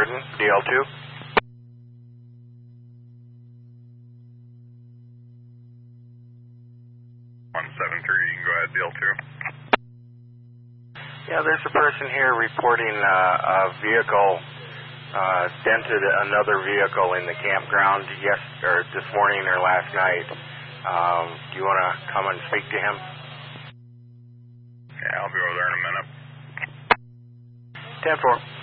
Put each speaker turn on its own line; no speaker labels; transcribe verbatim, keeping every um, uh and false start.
Gordon, D L two.
one seven three, you can go ahead, D L two.
Yeah, there's a person here reporting uh, a vehicle uh, dented another vehicle in the campground yes, or this morning or last night. Um, do you want to come and speak to him?
Yeah, I'll be over there in a minute.
ten four.